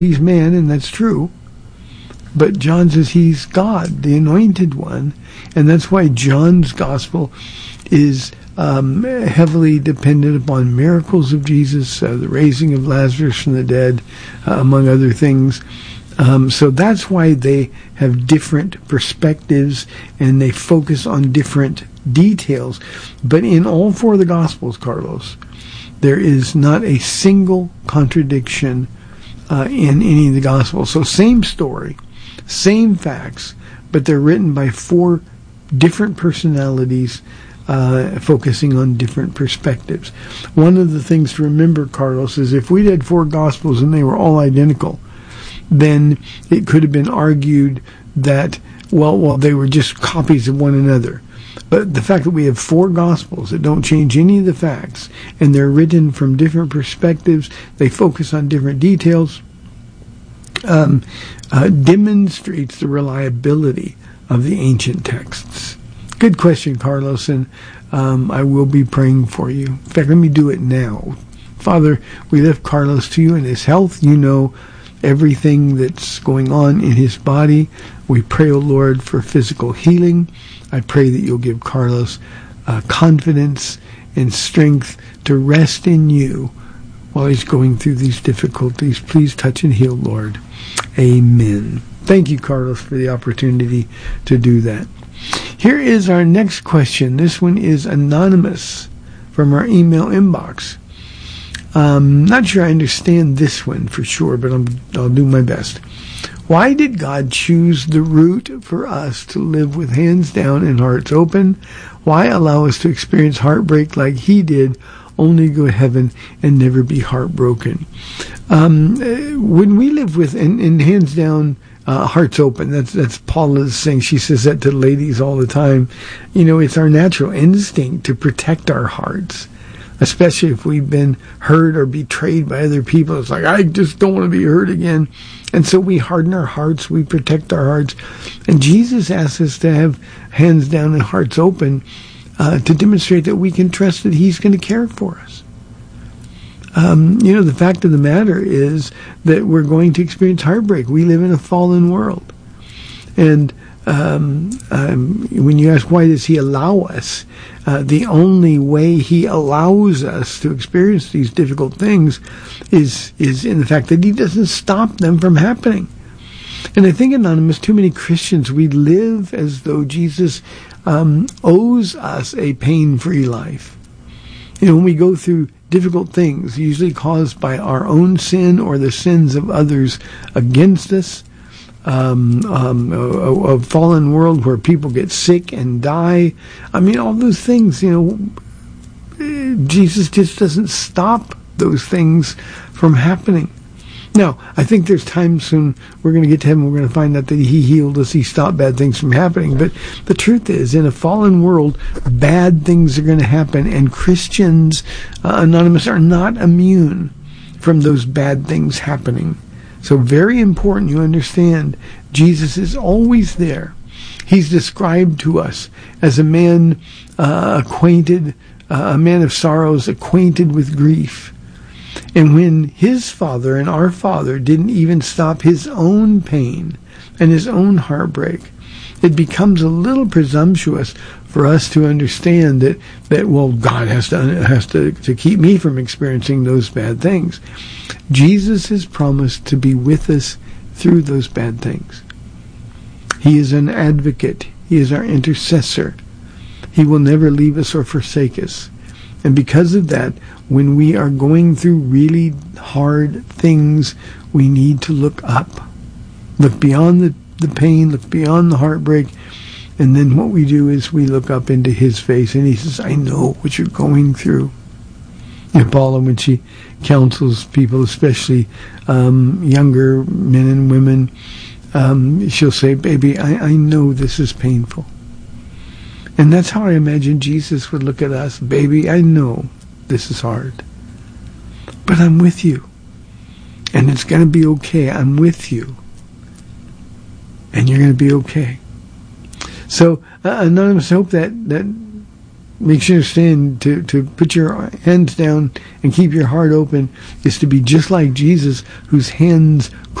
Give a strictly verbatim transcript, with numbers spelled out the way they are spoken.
he's man, and that's true. But John says he's God, the anointed one, and that's why John's gospel is um, heavily dependent upon miracles of Jesus, uh, the raising of Lazarus from the dead, uh, among other things. Um, so that's why they have different perspectives and they focus on different details. But in all four of the Gospels, Carlos, there is not a single contradiction uh, in any of the Gospels. So same story, same facts, but they're written by four different personalities uh, focusing on different perspectives. One of the things to remember, Carlos, is if we had four Gospels and they were all identical, then it could have been argued that, well, well, they were just copies of one another. But the fact that we have four Gospels that don't change any of the facts, and they're written from different perspectives, they focus on different details, um, uh, demonstrates the reliability of the ancient texts. Good question, Carlos, and um, I will be praying for you. In fact, let me do it now. Father, we lift Carlos to you in his health. You know everything that's going on in his body. We pray, O Lord, for physical healing. I pray that you'll give Carlos uh, confidence and strength to rest in you while he's going through these difficulties. Please touch and heal, Lord. Amen. Thank you, Carlos, for the opportunity to do that. Here is our next question. This one is anonymous from our email inbox. Um, not sure I understand this one for sure, but I'm, I'll do my best. Why did God choose the route for us to live with hands down and hearts open? Why allow us to experience heartbreak like he did, only go to heaven and never be heartbroken? Um, when we live with, and, and hands down, uh, hearts open, that's, that's Paula's saying. She says that to ladies all the time. You know, it's our natural instinct to protect our hearts, especially if we've been hurt or betrayed by other people. It's like, I just don't want to be hurt again. And so we harden our hearts, we protect our hearts. And Jesus asks us to have hands down and hearts open uh, to demonstrate that we can trust that he's going to care for us. Um, you know, the fact of the matter is that we're going to experience heartbreak. We live in a fallen world. And Um, um, when you ask why does he allow us, uh, the only way he allows us to experience these difficult things is is in the fact that he doesn't stop them from happening. And I think, Anonymous, too many Christians, we live as though Jesus um, owes us a pain-free life. You know, when we go through difficult things, usually caused by our own sin or the sins of others against us, Um, um, a, a fallen world where people get sick and die. I mean, all those things, you know, Jesus just doesn't stop those things from happening. Now, I think there's times when we're going to get to heaven, we're going to find out that he healed us, he stopped bad things from happening. But the truth is, in a fallen world, bad things are going to happen, and Christians, uh, Anonymous, are not immune from those bad things happening. So very important you understand, Jesus is always there. He's described to us as a man uh, acquainted, uh, a man of sorrows, acquainted with grief. And when his Father and our Father didn't even stop his own pain and his own heartbreak, it becomes a little presumptuous for us to understand that, that well, God has to has to, to keep me from experiencing those bad things. Jesus has promised to be with us through those bad things. He is an advocate. He is our intercessor. He will never leave us or forsake us. And because of that, when we are going through really hard things, we need to look up. Look beyond the, the pain, look beyond the heartbreak, and then what we do is we look up into his face, and he says, I know what you're going through. And Paula, when she counsels people, especially um, younger men and women, um, she'll say, baby, I, I know this is painful. And that's how I imagine Jesus would look at us. Baby, I know this is hard, but I'm with you. And it's going to be okay. I'm with you. And you're going to be okay. So, uh, Anonymous, I hope that, that makes you understand to, to put your hands down and keep your heart open is to be just like Jesus, whose hands